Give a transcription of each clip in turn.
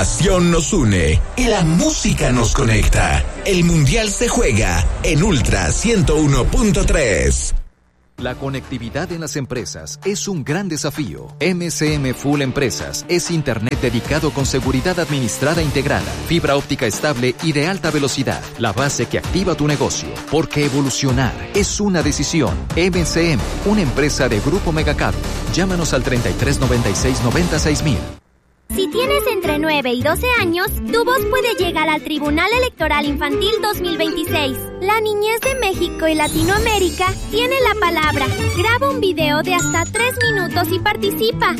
Pasión nos une y la música nos conecta. El Mundial se juega en Ultra 101.3. La conectividad en las empresas es un gran desafío. MCM Full Empresas es internet dedicado con seguridad administrada integrada, fibra óptica estable y de alta velocidad. La base que activa tu negocio. Porque evolucionar es una decisión. MCM, una empresa de Grupo Megacable. Llámanos al 3396-96000. Si tienes entre 9 y 12 años, tu voz puede llegar al Tribunal Electoral Infantil 2026. La niñez de México y Latinoamérica tiene la palabra. Graba un video de hasta 3 minutos y participa.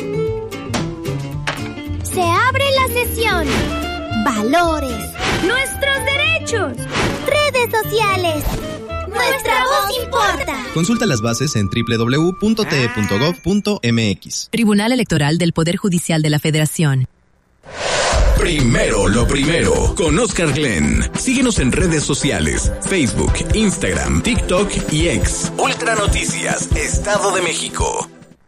Se abre la sesión. Valores. Nuestros derechos. Redes sociales. Nuestra voz importa. Consulta las bases en www.te.gov.mx. Tribunal Electoral del Poder Judicial de la Federación. Primero lo primero, con Oscar Glenn. Síguenos en redes sociales, Facebook, Instagram, TikTok y X. Ultra Noticias, Estado de México.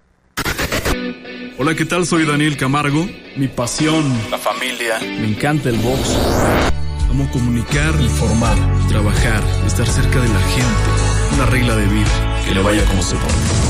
Hola, ¿qué tal? Soy Daniel Camargo. Mi pasión, la familia. Me encanta el box. Amo comunicar, informar, trabajar, estar cerca de la gente. Una regla de vida. Que le vaya como se pone.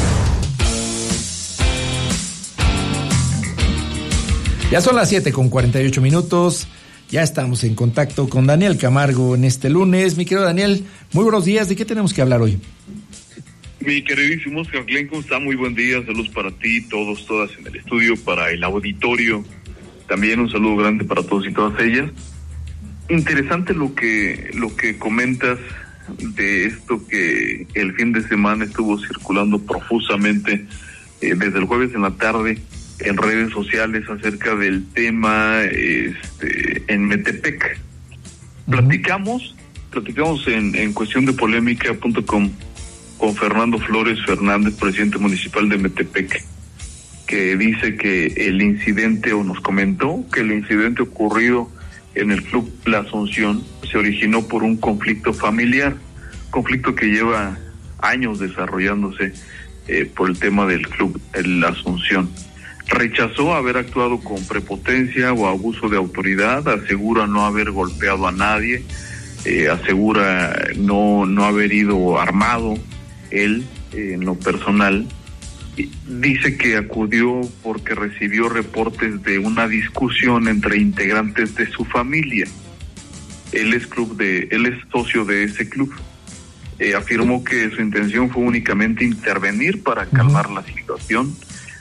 Ya son las 7:48. Ya estamos en contacto con Daniel Camargo en este lunes. Mi querido Daniel, muy buenos días. ¿De qué tenemos que hablar hoy? Mi queridísimo Oscar Glenn, ¿cómo está? Muy buen día. Saludos para ti, todos, todas en el estudio, para el auditorio. También un saludo grande para todos y todas ellas. Interesante lo que comentas de esto que el fin de semana estuvo circulando profusamente desde el jueves en la tarde en redes sociales acerca del tema en Metepec. Platicamos en cuestión de polémica.com con Fernando Flores Fernández, presidente municipal de Metepec, que dice que el incidente, o nos comentó que el incidente ocurrido en el Club La Asunción se originó por un conflicto familiar, conflicto que lleva años desarrollándose por el tema del Club La Asunción. Rechazó haber actuado con prepotencia o abuso de autoridad, asegura no haber golpeado a nadie, asegura no haber ido armado él en lo personal. Dice que acudió porque recibió reportes de una discusión entre integrantes de su familia. Él es socio de ese club. Afirmó que su intención fue únicamente intervenir para calmar la situación.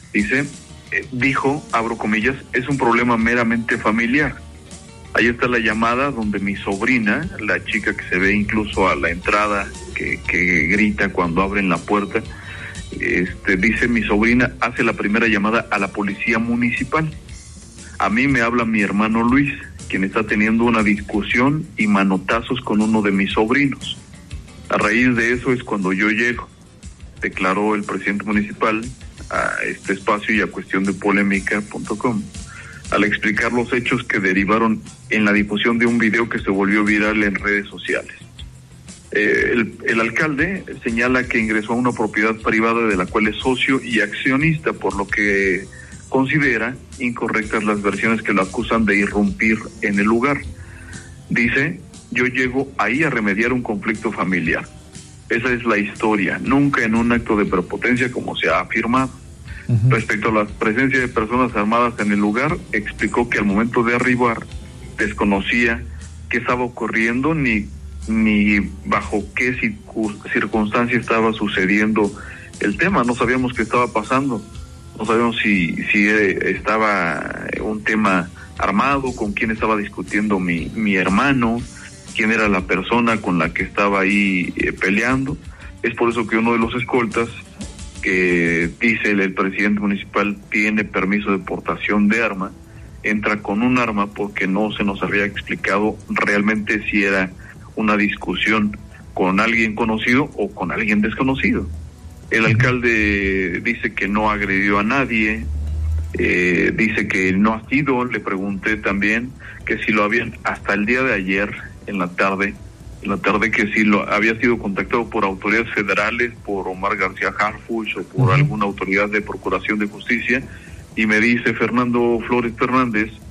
Dijo, abro comillas, es un problema meramente familiar. Ahí está la llamada donde mi sobrina, la chica que se ve incluso a la entrada, que grita cuando abren la puerta, dice, mi sobrina hace la primera llamada a la policía municipal. A mí me habla mi hermano Luis, quien está teniendo una discusión y manotazos con uno de mis sobrinos. A raíz de eso es cuando yo llego, declaró el presidente municipal a este espacio y a cuestión de polémica.com, al explicar los hechos que derivaron en la difusión de un video que se volvió viral en redes sociales. El alcalde señala que ingresó a una propiedad privada de la cual es socio y accionista, por lo que considera incorrectas las versiones que lo acusan de irrumpir en el lugar. Dice, yo llego ahí a remediar un conflicto familiar. Esa es la historia, nunca en un acto de prepotencia como se ha afirmado. Respecto a la presencia de personas armadas en el lugar, explicó que al momento de arribar desconocía qué estaba ocurriendo ni bajo qué circunstancia estaba sucediendo el tema. No sabíamos qué estaba pasando, no sabíamos si estaba un tema armado, con quién estaba discutiendo mi hermano, quién era la persona con la que estaba ahí peleando. Es por eso que uno de los escoltas, que dice el presidente municipal tiene permiso de portación de arma, entra con un arma porque no se nos había explicado realmente si era una discusión con alguien conocido o con alguien desconocido. El alcalde dice que no agredió a nadie, dice que no ha sido, le pregunté también que si lo habían, hasta el día de ayer, en la tarde que si lo había sido contactado por autoridades federales, por Omar García Harfuch o por alguna autoridad de Procuración de Justicia, y me dice Fernando Flores Fernández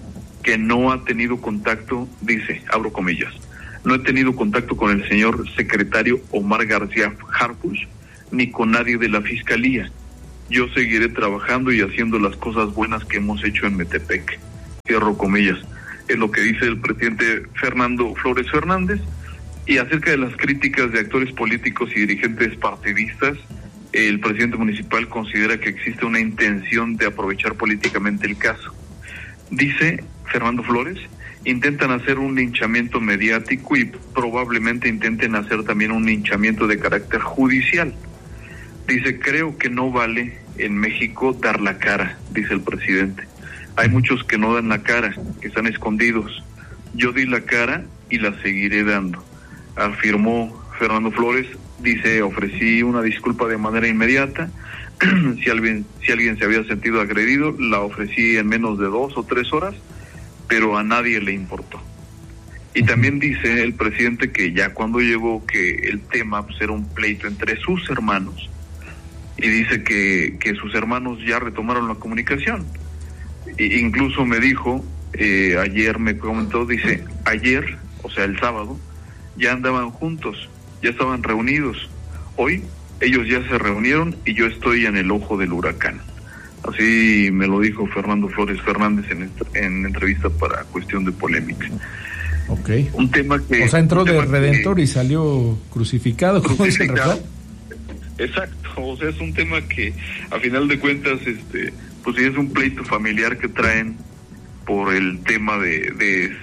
que no ha tenido contacto, dice, abro comillas, no he tenido contacto con el señor secretario Omar García Harfuch ni con nadie de la Fiscalía. Yo seguiré trabajando y haciendo las cosas buenas que hemos hecho en Metepec. Cierro comillas. Es lo que dice el presidente Fernando Flores Fernández. Y acerca de las críticas de actores políticos y dirigentes partidistas, el presidente municipal considera que existe una intención de aprovechar políticamente el caso. Dice Fernando Flores, intentan hacer un linchamiento mediático y probablemente intenten hacer también un linchamiento de carácter judicial. Dice, creo que no vale en México dar la cara, dice el presidente. Hay muchos que no dan la cara, que están escondidos. Yo di la cara y la seguiré dando, afirmó Fernando Flores. Dice, ofrecí una disculpa de manera inmediata. Si alguien se había sentido agredido, la ofrecí en menos de 2 o 3 horas, pero a nadie le importó. Y también dice el presidente que ya cuando llegó, que el tema pues, era un pleito entre sus hermanos, y dice que sus hermanos ya retomaron la comunicación. Incluso me dijo, ayer me comentó, dice, ayer, o sea el sábado, ya andaban juntos, ya estaban reunidos. Hoy ellos ya se reunieron y yo estoy en el ojo del huracán. Así me lo dijo Fernando Flores Fernández en entrevista para Cuestión de Polémica. Ok. Un tema que... O sea, entró de redentor y salió crucificado, como dice el refrán. Exacto, o sea, es un tema que a final de cuentas, pues sí es un pleito familiar que traen por el tema del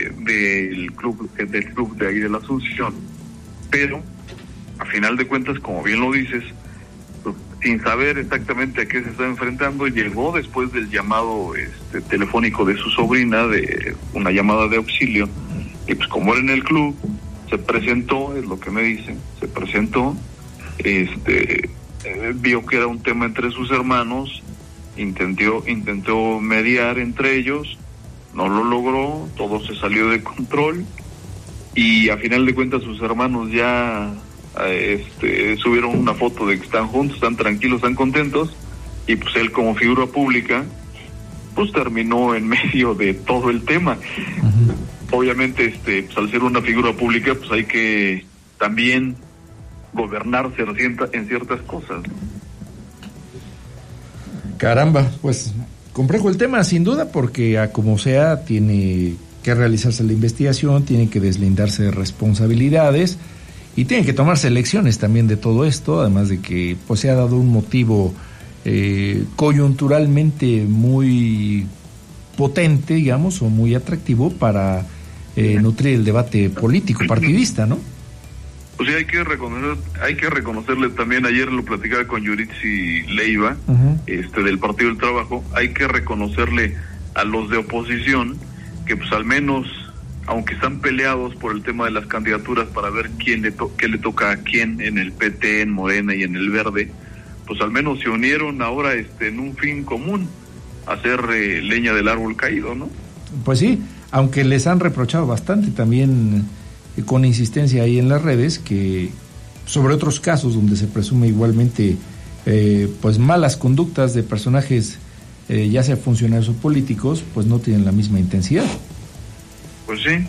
club de ahí de la Asunción, pero a final de cuentas, como bien lo dices, pues, sin saber exactamente a qué se está enfrentando, llegó después del llamado telefónico de su sobrina, de una llamada de auxilio, y pues como era en el club, se presentó, es lo que me dicen, se presentó, vio que era un tema entre sus hermanos, intentó mediar entre ellos, no lo logró, todo se salió de control, y a final de cuentas sus hermanos ya subieron una foto de que están juntos, están tranquilos, están contentos, y pues él como figura pública pues terminó en medio de todo el tema. Uh-huh. Obviamente pues al ser una figura pública pues hay que también gobernarse en ciertas cosas. Caramba, pues complejo el tema sin duda, porque a como sea tiene que realizarse la investigación, tiene que deslindarse de responsabilidades y tienen que tomarse elecciones también de todo esto, además de que pues se ha dado un motivo coyunturalmente muy potente, digamos, o muy atractivo para nutrir el debate político partidista, ¿no? Pues sí, hay que reconocerle también, ayer lo platicaba con Yuritsi Leiva, uh-huh, del Partido del Trabajo, hay que reconocerle a los de oposición que pues al menos, aunque están peleados por el tema de las candidaturas para ver qué le toca a quién en el PT, en Morena y en el Verde, pues al menos se unieron ahora en un fin común, hacer leña del árbol caído, ¿no? Pues sí, aunque les han reprochado bastante también con insistencia ahí en las redes, que sobre otros casos donde se presume igualmente pues malas conductas de personajes ya sea funcionarios o políticos, pues no tienen la misma intensidad. Pues sí,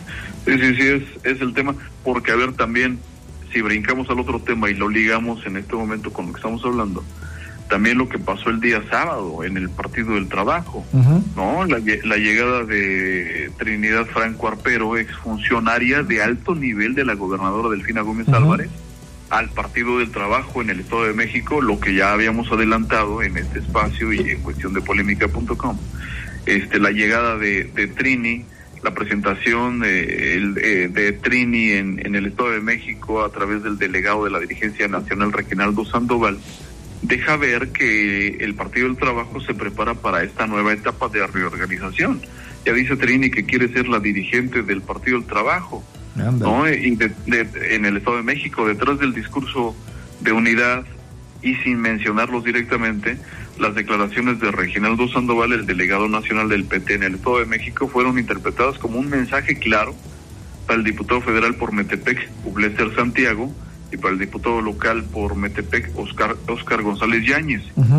es el tema, porque a ver también, si brincamos al otro tema y lo ligamos en este momento con lo que estamos hablando, también lo que pasó el día sábado en el Partido del Trabajo, uh-huh, ¿no? La llegada de Trinidad Franco Arpero, exfuncionaria de alto nivel de la gobernadora Delfina Gómez, uh-huh, Álvarez, al Partido del Trabajo en el Estado de México, lo que ya habíamos adelantado en este espacio y en cuestión de polémica.com. La llegada de Trini, la presentación de Trini en el Estado de México a través del delegado de la Dirigencia Nacional, Reginaldo Sandoval, deja ver que el Partido del Trabajo se prepara para esta nueva etapa de reorganización. Ya dice Trini que quiere ser la dirigente del Partido del Trabajo, ¿no? Y en el Estado de México, detrás del discurso de unidad y sin mencionarlos directamente, las declaraciones de Reginaldo Sandoval, el delegado nacional del PT en el Estado de México, fueron interpretadas como un mensaje claro para el diputado federal por Metepec, Ublester Santiago, y para el diputado local por Metepec, Óscar González Yáñez, uh-huh,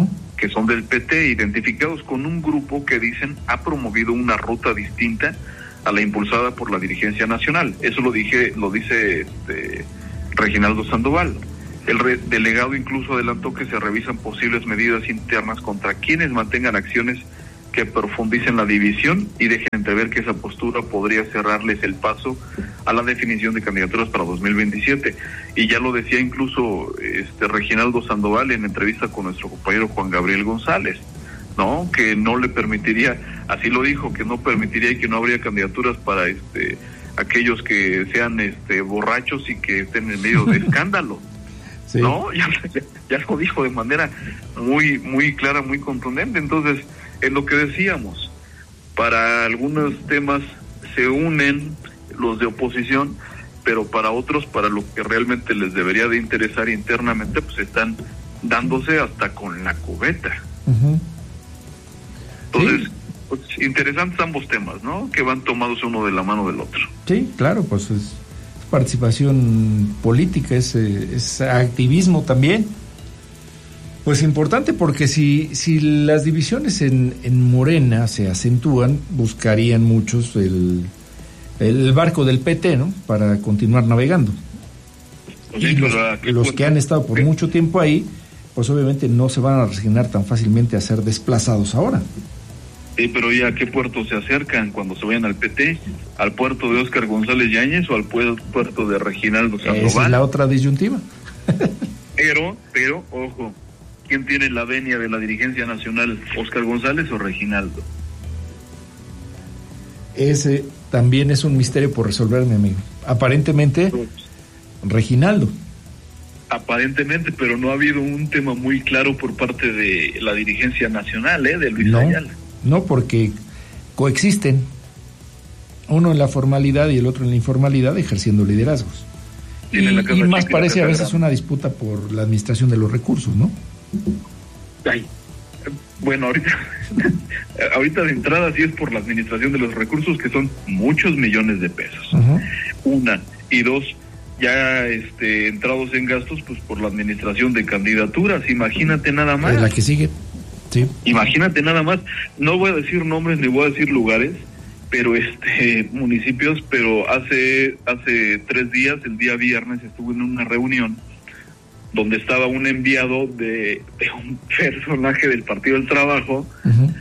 que son del PT, identificados con un grupo que dicen ha promovido una ruta distinta a la impulsada por la dirigencia nacional. Eso lo dice Reginaldo Sandoval. El delegado incluso adelantó que se revisan posibles medidas internas contra quienes mantengan acciones que profundicen la división y dejen entrever que esa postura podría cerrarles el paso a la definición de candidaturas para 2027. Y ya lo decía incluso Reginaldo Sandoval en entrevista con nuestro compañero Juan Gabriel González, ¿no? Que no le permitiría, así lo dijo, que no permitiría y que no habría candidaturas para aquellos que sean borrachos y que estén en medio de escándalo. Sí. ¿No? Ya lo dijo de manera muy, muy clara, muy contundente. Entonces, es lo que decíamos, para algunos temas se unen los de oposición, pero para otros, para lo que realmente les debería de interesar internamente, pues están dándose hasta con la cubeta. Uh-huh. Entonces, sí, pues, interesantes ambos temas, ¿no? Que van tomados uno de la mano del otro. Sí, claro, pues es participación política, es activismo también. Pues importante, porque si las divisiones en Morena se acentúan, buscarían muchos el barco del PT, ¿no? Para continuar navegando. Sí, y los que han estado por mucho tiempo ahí, pues obviamente no se van a resignar tan fácilmente a ser desplazados ahora. Sí, pero ¿ya a qué puerto se acercan cuando se vayan al PT? ¿Al puerto de Óscar González Yáñez o al puerto de Reginaldo Sandoval? Esa es la otra disyuntiva. Pero, ojo, ¿quién tiene la venia de la dirigencia nacional? ¿Óscar González o Reginaldo? Ese también es un misterio por resolver, mi amigo. Aparentemente, Reginaldo. Aparentemente, pero no ha habido un tema muy claro por parte de la dirigencia nacional, de Luis Ayala. No, porque coexisten, uno en la formalidad y el otro en la informalidad, ejerciendo liderazgos. Y más parece a veces una disputa por la administración de los recursos, ¿no? Ay, bueno, ahorita de entrada sí es por la administración de los recursos, que son muchos millones de pesos. Uh-huh. Una, y dos, ya entrados en gastos, pues por la administración de candidaturas. Imagínate nada más. La que sigue. Sí. Imagínate nada más, no voy a decir nombres ni voy a decir lugares, pero municipios, pero hace 3 días, el día viernes, estuve en una reunión donde estaba un enviado de un personaje del Partido del Trabajo, uh-huh,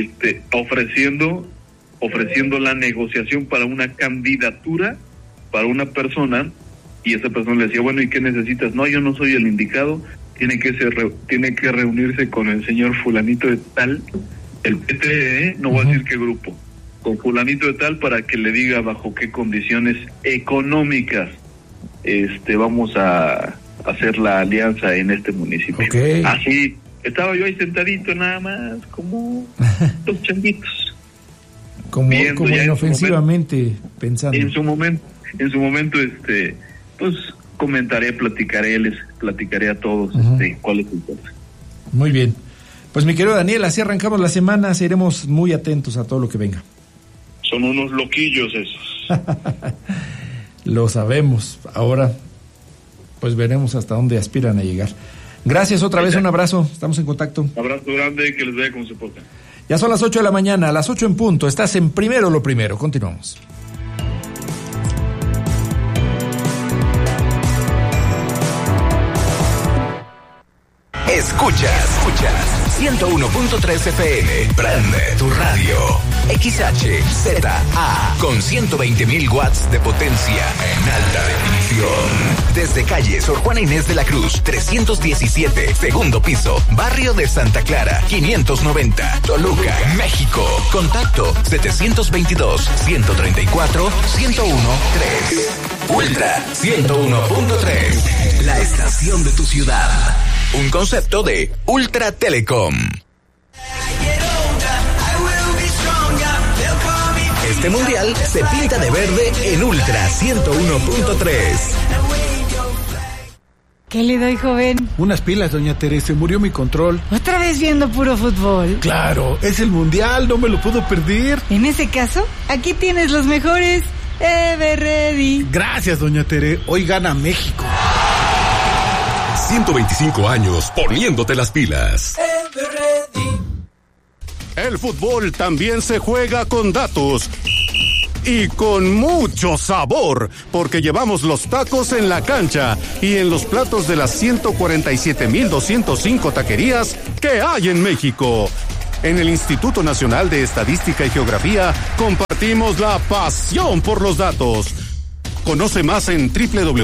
ofreciendo la negociación para una candidatura para una persona, y esa persona le decía, bueno, ¿y qué necesitas? No, yo no soy el indicado, tiene que reunirse con el señor fulanito de tal, el PT, no voy a decir qué grupo, con fulanito de tal, para que le diga bajo qué condiciones económicas vamos a hacer la alianza en este municipio. Okay. Así estaba yo ahí sentadito nada más, como dos changuitos, como inofensivamente pensando. En su momento, pues les platicaré a todos uh-huh, cuál es el tema. Muy bien. Pues mi querido Daniel, así arrancamos la semana, seremos muy atentos a todo lo que venga. Son unos loquillos esos. Lo sabemos. Ahora, pues veremos hasta dónde aspiran a llegar. Gracias otra vez, un abrazo, estamos en contacto. Un abrazo grande, que les vaya como se portan. Ya son las 8 de la mañana, a las 8 en punto, estás en Primero lo Primero, continuamos. Escuchas 101.3 FM, prende tu radio. XHZA con 120.000 watts de potencia en alta definición. Desde calle Sor Juana Inés de la Cruz, 317, segundo piso, barrio de Santa Clara, 590, Toluca, México. Contacto 722-134-1013. Ultra 101.3, la estación de tu ciudad. Un concepto de Ultra Telecom. Este mundial se pinta de verde en Ultra 101.3. ¿Qué le doy, joven? Unas pilas, doña Teresa, murió mi control. ¿Otra vez viendo puro fútbol? Claro, es el mundial, no me lo puedo perder. En ese caso, aquí tienes los mejores. Everready. Gracias, doña Tere, hoy gana México. 125 años poniéndote las pilas. Everready. El fútbol también se juega con datos. Y con mucho sabor, porque llevamos los tacos en la cancha y en los platos de las 147,205 taquerías que hay en México. En el Instituto Nacional de Estadística y Geografía compartimos la pasión por los datos. Conoce más en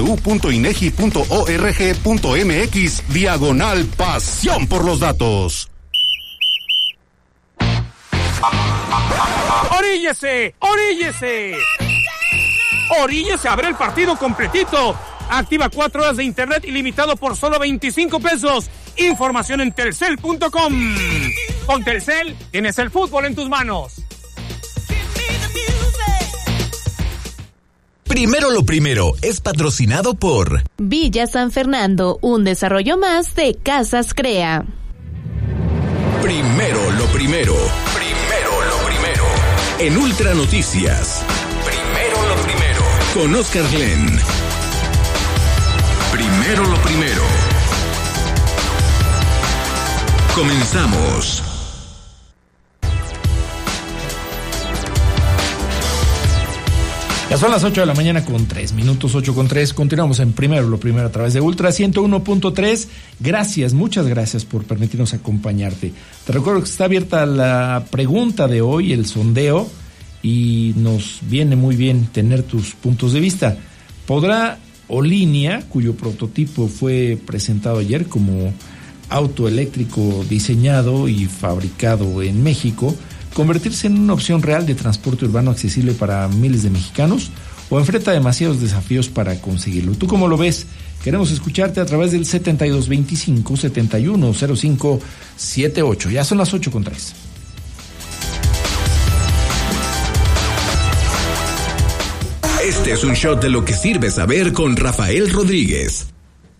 www.inegi.org.mx/pasión por los datos. ¡Oríllese! ¡Oríllese! ¡Oríllese a ver el partido completito! Activa 4 horas de internet ilimitado por solo 25 pesos. Información en telcel.com. Con Telcel tienes el fútbol en tus manos. Primero lo primero es patrocinado por Villa San Fernando, un desarrollo más de Casas Crea. Primero lo primero. Primero lo primero. En Ultra Noticias. Primero lo primero. Con Oscar Glenn. Primero lo primero. Comenzamos. Ya son las 8 de la mañana con 3 minutos, 8:03. Continuamos en Primero lo primero a través de Ultra 101.3. Gracias, muchas gracias por permitirnos acompañarte. Te recuerdo que está abierta la pregunta de hoy, el sondeo, y nos viene muy bien tener tus puntos de vista. ¿Podrá Olinia, cuyo prototipo fue presentado ayer como auto eléctrico diseñado y fabricado en México, convertirse en una opción real de transporte urbano accesible para miles de mexicanos, o enfrenta demasiados desafíos para conseguirlo? ¿Tú cómo lo ves? Queremos escucharte a través del 7225-710578. Ya son las 8:03. Este es un shot de lo que sirve saber con Rafael Rodríguez.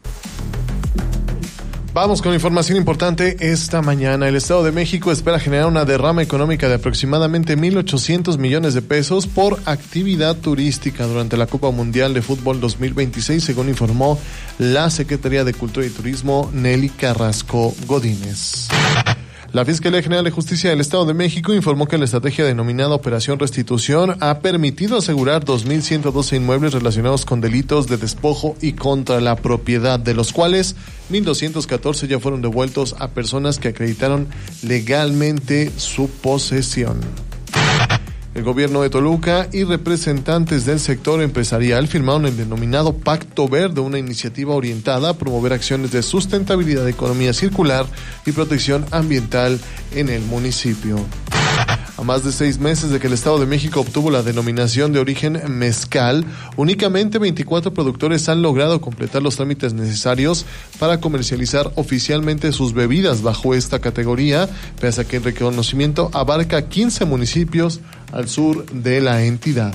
Vamos con información importante esta mañana. El Estado de México espera generar una derrama económica de aproximadamente 1,800 millones de pesos por actividad turística durante la Copa Mundial de Fútbol 2026, según informó la Secretaría de Cultura y Turismo, Nelly Carrasco Godínez. La Fiscalía General de Justicia del Estado de México informó que la estrategia denominada Operación Restitución ha permitido asegurar 2,112 inmuebles relacionados con delitos de despojo y contra la propiedad, de los cuales 1,214 ya fueron devueltos a personas que acreditaron legalmente su posesión. El gobierno de Toluca y representantes del sector empresarial firmaron el denominado Pacto Verde, una iniciativa orientada a promover acciones de sustentabilidad, economía circular y protección ambiental en el municipio. A más de 6 meses de que el Estado de México obtuvo la denominación de origen mezcal, únicamente 24 productores han logrado completar los trámites necesarios para comercializar oficialmente sus bebidas bajo esta categoría, pese a que el reconocimiento abarca 15 municipios al sur de la entidad.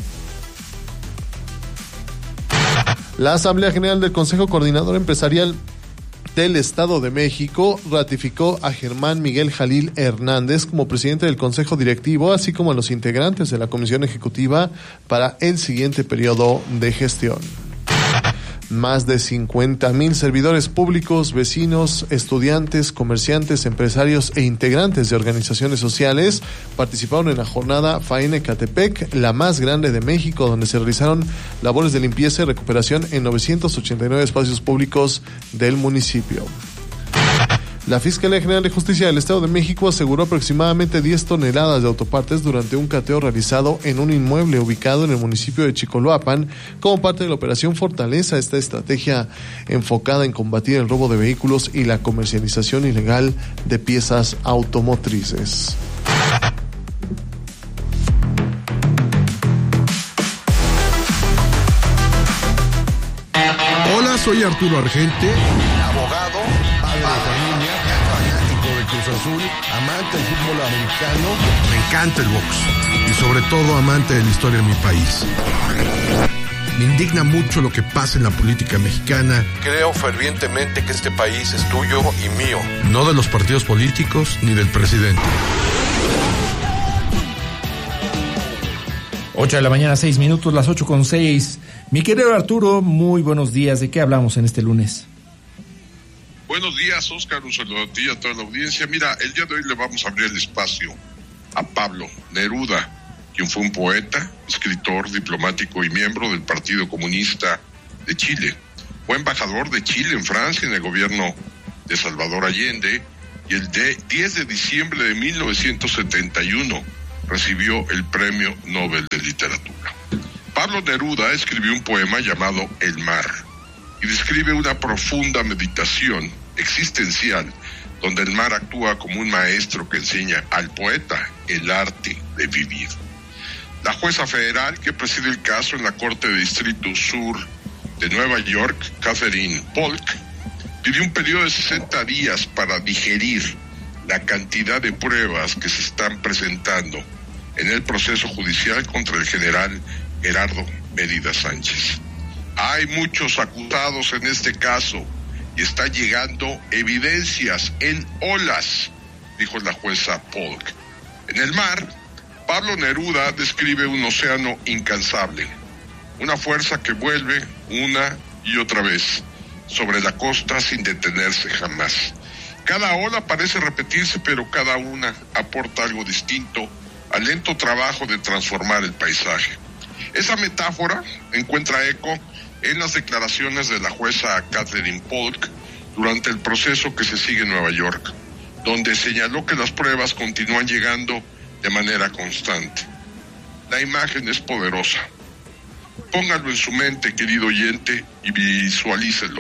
La Asamblea General del Consejo Coordinador Empresarial del Estado de México ratificó a Germán Miguel Jalil Hernández como presidente del Consejo Directivo, así como a los integrantes de la Comisión Ejecutiva para el siguiente periodo de gestión. Más de 50,000 servidores públicos, vecinos, estudiantes, comerciantes, empresarios e integrantes de organizaciones sociales participaron en la jornada Faena Ecatepec, la más grande de México, donde se realizaron labores de limpieza y recuperación en 989 espacios públicos del municipio. La Fiscalía General de Justicia del Estado de México aseguró aproximadamente 10 toneladas de autopartes durante un cateo realizado en un inmueble ubicado en el municipio de Chicoloapan como parte de la Operación Fortaleza, esta estrategia enfocada en combatir el robo de vehículos y la comercialización ilegal de piezas automotrices. Hola, soy Arturo Argente, abogado, padre de familia, fanático de Cruz Azul, amante del fútbol americano, me encanta el box y sobre todo amante de la historia de mi país. Me indigna mucho lo que pasa en la política mexicana. Creo fervientemente que este país es tuyo y mío, no de los partidos políticos ni del presidente. 8 de la mañana, 6 minutos, las 8:06. Mi querido Arturo, muy buenos días. ¿De qué hablamos en este lunes? Buenos días, Oscar, un saludo a ti y a toda la audiencia. Mira, el día de hoy le vamos a abrir el espacio a Pablo Neruda, quien fue un poeta, escritor, diplomático y miembro del Partido Comunista de Chile. Fue embajador de Chile en Francia en el gobierno de Salvador Allende y el 10 de diciembre de 1971 recibió el Premio Nobel de Literatura. Pablo Neruda escribió un poema llamado El mar y describe una profunda meditación existencial donde el mar actúa como un maestro que enseña al poeta el arte de vivir. La jueza federal que preside el caso en la Corte de Distrito Sur de Nueva York, Catherine Polk, pidió un periodo de 60 días para digerir la cantidad de pruebas que se están presentando en el proceso judicial contra el general Gerardo Mérida Sánchez. Hay muchos acusados en este caso y está llegando evidencias en olas, dijo la jueza Polk. En el mar, Pablo Neruda describe un océano incansable, una fuerza que vuelve una y otra vez sobre la costa sin detenerse jamás. Cada ola parece repetirse, pero cada una aporta algo distinto al lento trabajo de transformar el paisaje. Esa metáfora encuentra eco en las declaraciones de la jueza Catherine Polk durante el proceso que se sigue en Nueva York, donde señaló que las pruebas continúan llegando de manera constante. La imagen es poderosa. Póngalo en su mente, querido oyente, y visualícelo.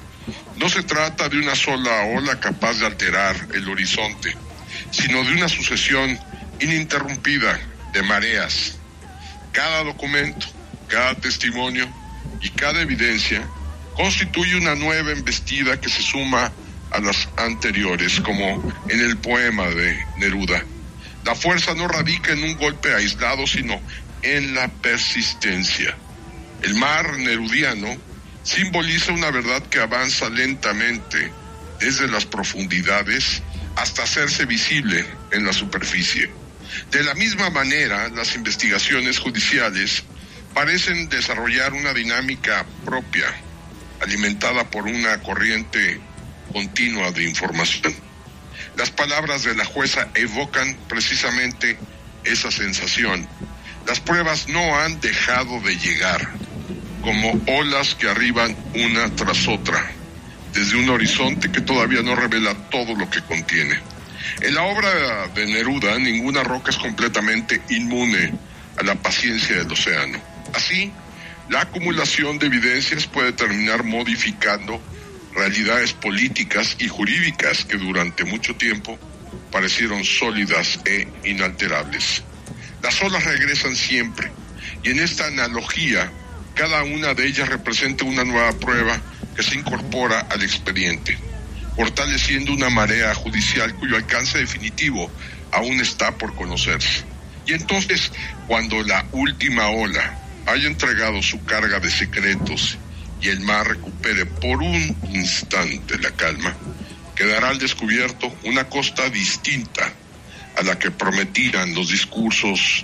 No se trata de una sola ola capaz de alterar el horizonte, sino de una sucesión ininterrumpida de mareas. Cada documento, cada testimonio y cada evidencia constituye una nueva embestida que se suma a las anteriores, como en el poema de Neruda. La fuerza no radica en un golpe aislado, sino en la persistencia. El mar nerudiano simboliza una verdad que avanza lentamente desde las profundidades hasta hacerse visible en la superficie. De la misma manera, las investigaciones judiciales parecen desarrollar una dinámica propia, alimentada por una corriente continua de información. Las palabras de la jueza evocan precisamente esa sensación. Las pruebas no han dejado de llegar, como olas que arriban una tras otra, desde un horizonte que todavía no revela todo lo que contiene. En la obra de Neruda, ninguna roca es completamente inmune a la paciencia del océano. Así, la acumulación de evidencias puede terminar modificando realidades políticas y jurídicas que durante mucho tiempo parecieron sólidas e inalterables. Las olas regresan siempre, y en esta analogía, cada una de ellas representa una nueva prueba que se incorpora al expediente, fortaleciendo una marea judicial cuyo alcance definitivo aún está por conocerse. Y entonces, cuando la última ola haya entregado su carga de secretos y el mar recupere por un instante la calma, quedará al descubierto una costa distinta a la que prometían los discursos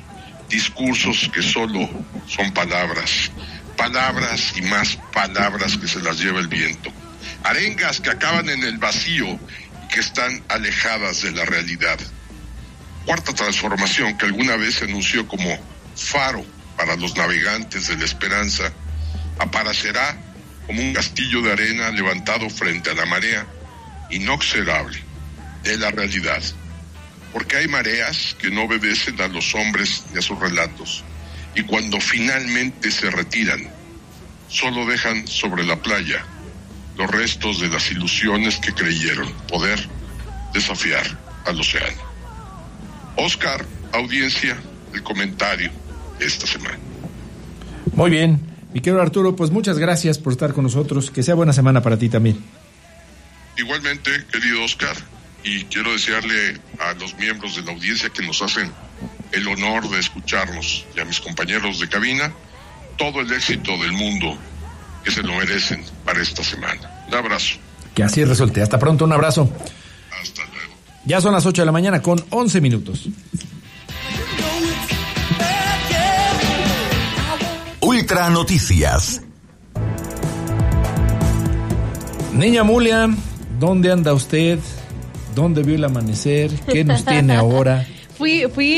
que solo son palabras y más palabras que se las lleva el viento, arengas que acaban en el vacío y que están alejadas de la realidad. Cuarta transformación, que alguna vez se anunció como faro para los navegantes de la esperanza, aparecerá como un castillo de arena levantado frente a la marea inexorable de la realidad, porque hay mareas que no obedecen a los hombres ni a sus relatos, y cuando finalmente se retiran, solo dejan sobre la playa los restos de las ilusiones que creyeron poder desafiar al océano. Oscar, audiencia, el comentario de esta semana. Muy bien, mi querido Arturo, pues muchas gracias por estar con nosotros. Que sea buena semana para ti también. Igualmente, querido Oscar, y quiero desearle a los miembros de la audiencia que nos hacen el honor de escucharnos y a mis compañeros de cabina todo el éxito del mundo que se lo merecen para esta semana. Un abrazo. Que así resulte. Hasta pronto, un abrazo. Hasta luego. Ya son las 8 de la mañana con 11 minutos. Ultra Noticias. Niña Mulia, ¿dónde anda usted? ¿Dónde vio el amanecer? ¿Qué nos tiene ahora? fui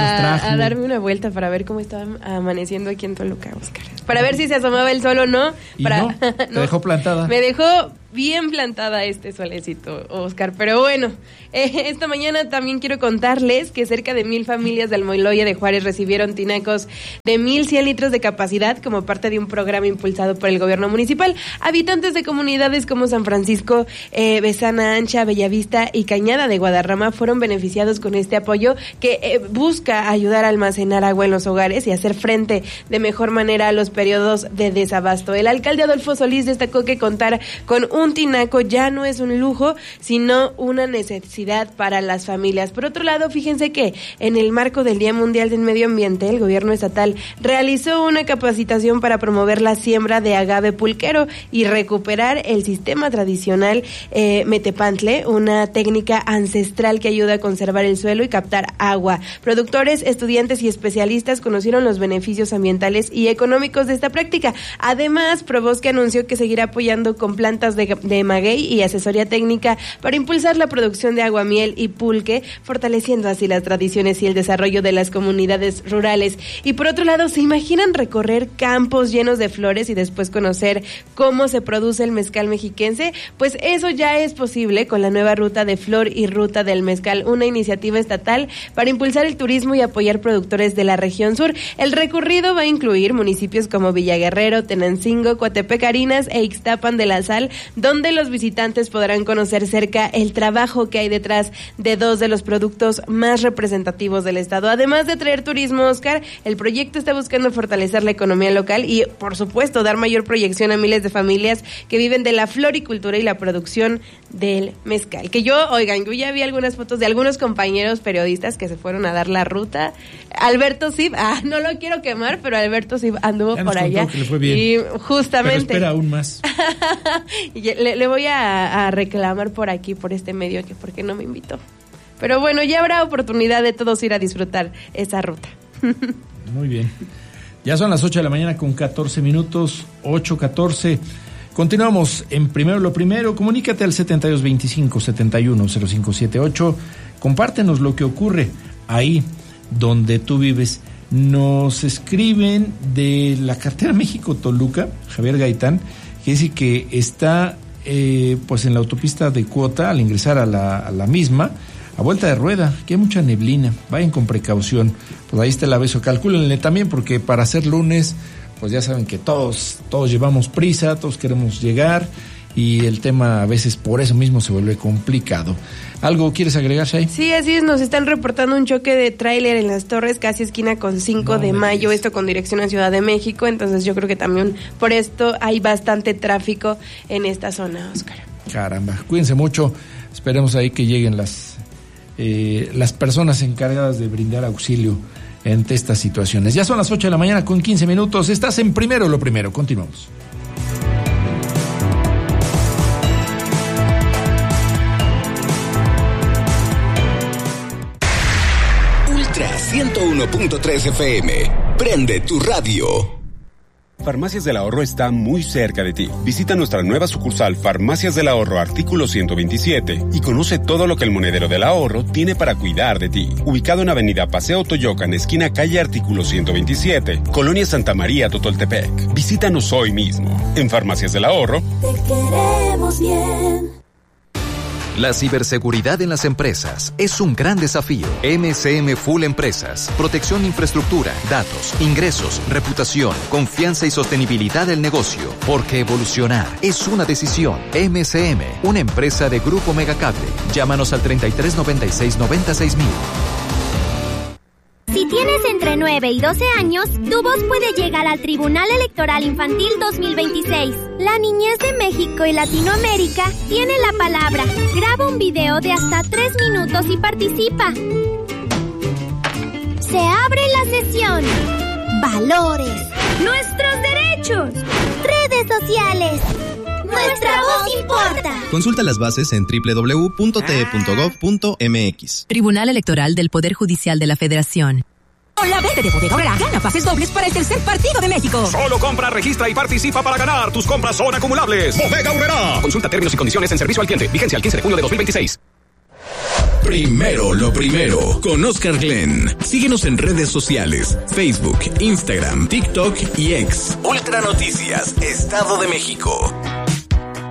a darme una vuelta para ver cómo estaba amaneciendo aquí en Toluca, Oscar. Para ver si se asomaba el sol o no. No, te dejó plantada. Me dejó bien plantada este solecito, Oscar. Pero bueno, esta mañana también quiero contarles que cerca de 1,000 familias del Moiloya de Juárez recibieron tinacos de 1,100 litros de capacidad como parte de un programa impulsado por el gobierno municipal. Habitantes de comunidades como San Francisco, Besana Ancha, Bellavista y Cañada de Guadarrama fueron beneficiados con este apoyo que busca ayudar a almacenar agua en los hogares y hacer frente de mejor manera a los periodos de desabasto. El alcalde Adolfo Solís destacó que contar con un tinaco ya no es un lujo, sino una necesidad para las familias. Por otro lado, fíjense que en el marco del Día Mundial del Medio Ambiente, el gobierno estatal realizó una capacitación para promover la siembra de agave pulquero y recuperar el sistema tradicional metepantle, una técnica ancestral que ayuda a conservar el suelo y captar agua. Productores, estudiantes y especialistas conocieron los beneficios ambientales y económicos de esta práctica. Además, Probosque anunció que seguirá apoyando con plantas de maguey y asesoría técnica para impulsar la producción de aguamiel y pulque, fortaleciendo así las tradiciones y el desarrollo de las comunidades rurales. Y por otro lado, ¿se imaginan recorrer campos llenos de flores y después conocer cómo se produce el mezcal mexiquense? Pues eso ya es posible con la nueva ruta de Flor y Ruta del Mezcal, una iniciativa estatal para impulsar el turismo y apoyar productores de la región sur. El recorrido va a incluir municipios como Villaguerrero, Tenancingo, Coatepec, Arinas e Ixtapan de la Sal, donde los visitantes podrán conocer cerca el trabajo que hay detrás de dos de los productos más representativos del estado. Además de traer turismo, Oscar, el proyecto está buscando fortalecer la economía local y, por supuesto, dar mayor proyección a miles de familias que viven de la floricultura y la producción del mezcal. Que yo ya vi algunas fotos de algunos compañeros periodistas que se fueron a dar la ruta. Alberto Sib, no lo quiero quemar, pero Alberto Sib anduvo por allá. Que le fue bien. Y justamente. Pero espera aún más. Le voy a reclamar por aquí, por este medio, que por qué no me invitó. Pero bueno, ya habrá oportunidad de todos ir a disfrutar esa ruta. Muy bien. Ya son las 8 de la mañana con 14 minutos, 8:14. Continuamos en Primero lo Primero. Comunícate al 7225-710578. Compártenos lo que ocurre ahí donde tú vives. Nos escriben de la carretera México-Toluca, Javier Gaitán, que dice que está pues en la autopista de Cuota al ingresar a la misma, a vuelta de rueda, que hay mucha neblina. Vayan con precaución. Pues ahí está el aviso. Calcúlenle también, porque para ser lunes, pues ya saben que todos llevamos prisa, todos queremos llegar, y el tema a veces por eso mismo se vuelve complicado. ¿Algo quieres agregar, Shay? Sí, así es, nos están reportando un choque de tráiler en Las Torres, casi esquina con 5 de mayo, esto con dirección a Ciudad de México, entonces yo creo que también por esto hay bastante tráfico en esta zona, Oscar. Caramba, cuídense mucho, esperemos ahí que lleguen las personas encargadas de brindar auxilio ante estas situaciones. Ya son las 8 de la mañana con 15 minutos, estás en Primero lo Primero, continuamos. Ultra 101.3 FM. Prende tu radio. Farmacias del Ahorro está muy cerca de ti. Visita nuestra nueva sucursal Farmacias del Ahorro Artículo 127 y conoce todo lo que el Monedero del Ahorro tiene para cuidar de ti. Ubicado en Avenida Paseo Toyocan, esquina calle Artículo 127, Colonia Santa María, Totoltepec. Visítanos hoy mismo. En Farmacias del Ahorro te queremos bien. La ciberseguridad en las empresas es un gran desafío. MCM Full Empresas. Protección de infraestructura, datos, ingresos, reputación, confianza y sostenibilidad del negocio. Porque evolucionar es una decisión. MCM, una empresa de Grupo Megacable. Llámanos al 3396-96000. Si tienes entre 9 y 12 años, tu voz puede llegar al Tribunal Electoral Infantil 2026. La niñez de México y Latinoamérica tiene la palabra. Graba un video de hasta 3 minutos y participa. Se abre la sesión. Valores. Nuestros derechos. Redes sociales. Nuestra voz importa. Consulta las bases en www.te.gov.mx. Tribunal Electoral del Poder Judicial de la Federación. Con la venta de Bodega Aurrera, gana pases dobles para el tercer partido de México. Solo compra, registra y participa para ganar. Tus compras son acumulables. Bodega Aurrera. Consulta términos y condiciones en servicio al cliente. Vigencia el 15 de junio de 2026. Primero lo primero, con Oscar Glenn. Síguenos en redes sociales, Facebook, Instagram, TikTok y X. Ultra Noticias, Estado de México.